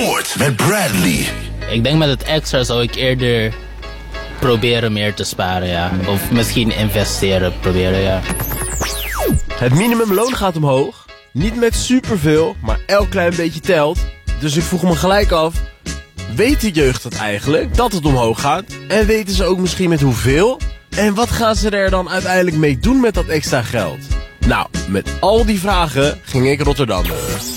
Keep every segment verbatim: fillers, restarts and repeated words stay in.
Sport met Bradley. Ik denk met het extra zou ik eerder proberen meer te sparen, ja. Of misschien investeren, proberen, ja. Het minimumloon gaat omhoog. Niet met superveel, maar elk klein beetje telt. Dus ik vroeg me gelijk af, weet de jeugd dat eigenlijk, dat het omhoog gaat? En weten ze ook misschien met hoeveel? En wat gaan ze er dan uiteindelijk mee doen met dat extra geld? Nou, met al die vragen ging ik Rotterdam.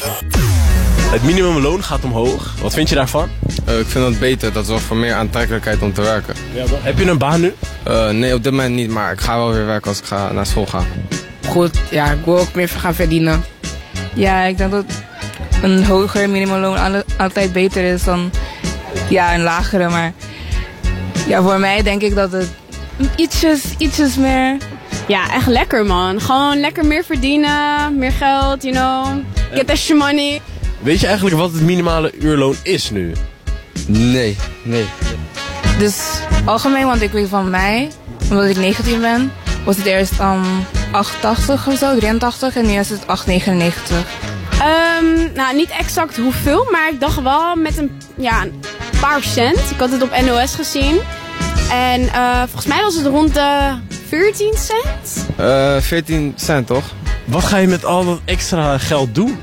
Het minimumloon gaat omhoog. Wat vind je daarvan? Uh, ik vind dat beter. Dat zorgt voor meer aantrekkelijkheid om te werken. Ja, heb je een baan nu? Uh, nee, op dit moment niet. Maar ik ga wel weer werken als ik ga naar school ga. Goed, ja, ik wil ook meer gaan verdienen. Ja, ik denk dat een hoger minimumloon altijd beter is dan ja, een lagere. Maar ja, voor mij denk ik dat het ietsjes, ietsjes meer... Ja, echt lekker, man. Gewoon lekker meer verdienen, meer geld, you know. Get extra money. Weet je eigenlijk wat het minimale uurloon is nu? Nee, nee. Dus algemeen, want ik weet van mij, omdat ik negentien ben, was het eerst um, achtentachtig of zo, drieëntachtig en nu is het acht negenennegentig. Um, nou, niet exact hoeveel, maar ik dacht wel met een, ja, een paar cent. Ik had het op N O S gezien. En uh, volgens mij was het rond de veertien cent. Uh, veertien cent, toch? Wat ga je met al dat extra geld doen?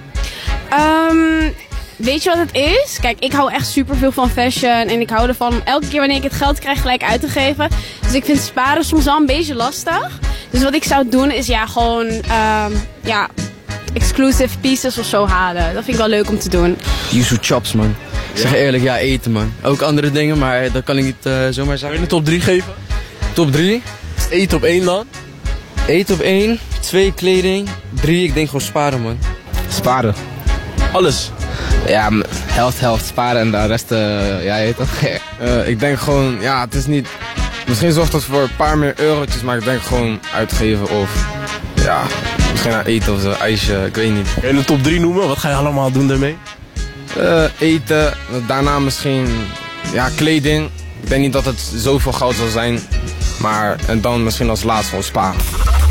Um, weet je wat het is? Kijk, ik hou echt superveel van fashion. En ik hou ervan om elke keer wanneer ik het geld krijg gelijk uit te geven. Dus ik vind sparen soms wel een beetje lastig. Dus wat ik zou doen is ja, gewoon um, ja, exclusive pieces of zo halen. Dat vind ik wel leuk om te doen. Yuzu chops, man. Ik zeg eerlijk, ja, eten, man. Ook andere dingen, maar dat kan ik niet uh, zomaar zeggen. Kan je een top drie geven? Top drie? Eten op één dan? Eten op één, twee kleding, drie, ik denk gewoon sparen, man. Sparen. Alles? Ja, helft, helft sparen en de rest, uh, ja, je weet toch? uh, ik denk gewoon, ja, het is niet... Misschien zorgt dat voor een paar meer eurotjes, maar ik denk gewoon uitgeven of... Ja, misschien naar eten of zo, ijsje, ik weet niet. Kun je een top drie noemen? Wat ga je allemaal doen daarmee? Uh, eten, daarna misschien, ja, kleding. Ik denk niet dat het zoveel goud zal zijn, maar en dan misschien als laatste gewoon sparen.